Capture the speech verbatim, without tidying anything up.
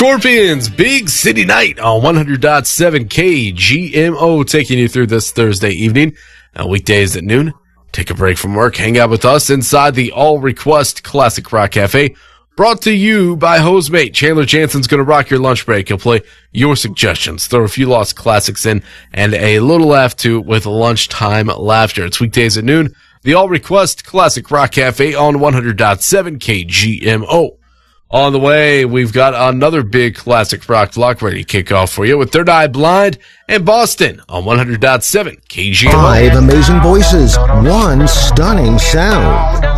Scorpions, Big City Night on one hundred point seven K G M O, taking you through this Thursday evening. Uh, weekdays at noon. Take a break from work, hang out with us inside the All Request Classic Rock Cafe. Brought to you by Hosemate. Chandler Jansen's going to rock your lunch break. He'll play your suggestions, throw a few lost classics in, and a little laugh too with lunchtime laughter. It's weekdays at noon. The All Request Classic Rock Cafe on one hundred point seven K G M O. On the way, we've got another big classic rock block ready to kick off for you with Third Eye Blind and Boston on one hundred point seven K G M O. Five amazing voices, one stunning sound.